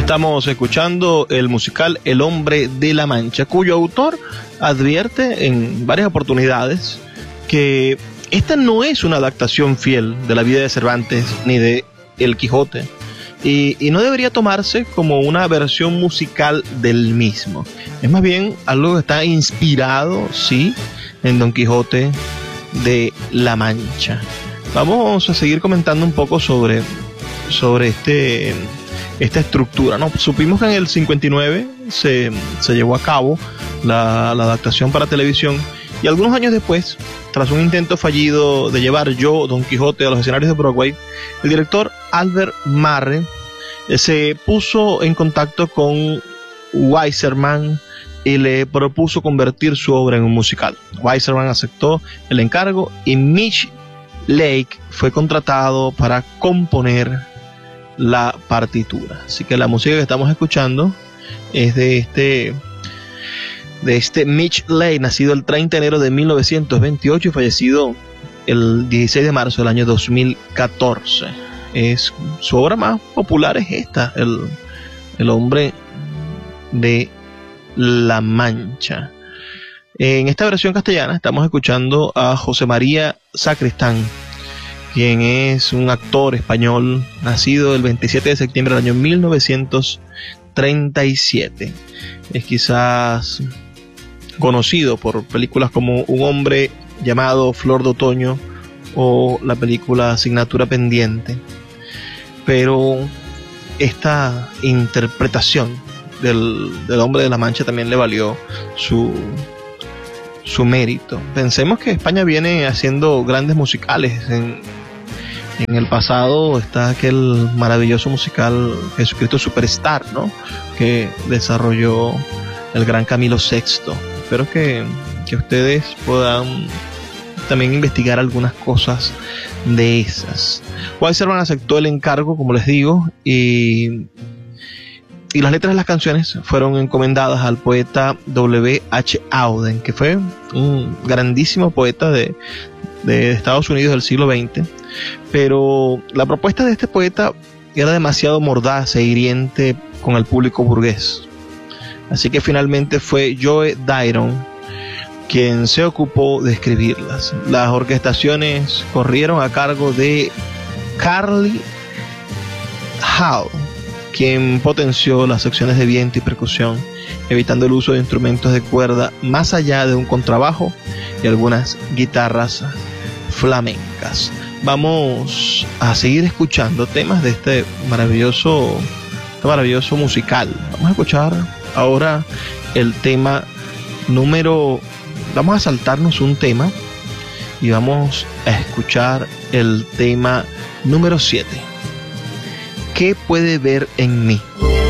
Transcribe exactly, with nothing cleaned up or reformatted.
Estamos escuchando el musical El Hombre de la Mancha, cuyo autor advierte en varias oportunidades que esta no es una adaptación fiel de la vida de Cervantes ni de El Quijote, y, y no debería tomarse como una versión musical del mismo. Es más bien algo que está inspirado, sí, en Don Quijote de la Mancha. Vamos a seguir comentando un poco sobre, sobre este, esta estructura, ¿no? Supimos que en el cincuenta y nueve se, se llevó a cabo la, la adaptación para televisión, y algunos años después, tras un intento fallido de llevar yo, Don Quijote, a los escenarios de Broadway, el director Albert Marre eh, se puso en contacto con Weisserman y le propuso convertir su obra en un musical. Weisserman aceptó el encargo y Mitch Lake fue contratado para componer la partitura. Así que la música que estamos escuchando es de este, de este Mitch Lake, nacido el treinta de enero de mil novecientos veintiocho y fallecido el dieciséis de marzo del año dos mil catorce. Es, su obra más popular es esta, el, el Hombre de la Mancha. En esta versión castellana estamos escuchando a José María Sacristán, quien es un actor español nacido el veintisiete de septiembre del año mil novecientos treinta y siete. Es quizás conocido por películas como Un hombre llamado Flor de Otoño o la película Asignatura Pendiente, pero esta interpretación del, del Hombre de la Mancha también le valió su, su mérito. Pensemos que España viene haciendo grandes musicales. En, en el pasado está aquel maravilloso musical Jesucristo Superstar, ¿no?, que desarrolló el gran Camilo sexto. Espero que, que ustedes puedan también investigar algunas cosas de esas. Weisserman aceptó el encargo, como les digo, y, y las letras de las canciones fueron encomendadas al poeta W H Auden, que fue un grandísimo poeta de, de Estados Unidos del siglo veinte, pero la propuesta de este poeta era demasiado mordaz e hiriente con el público burgués. Así que finalmente fue Joe Dairon quien se ocupó de escribirlas. Las orquestaciones corrieron a cargo de Carly Hall, quien potenció las secciones de viento y percusión, evitando el uso de instrumentos de cuerda más allá de un contrabajo y algunas guitarras flamencas. Vamos a seguir escuchando temas de este maravilloso, este maravilloso musical. Vamos a escuchar ahora el tema número... Vamos a saltarnos un tema y vamos a escuchar el tema número siete. ¿Qué puede ver en mí?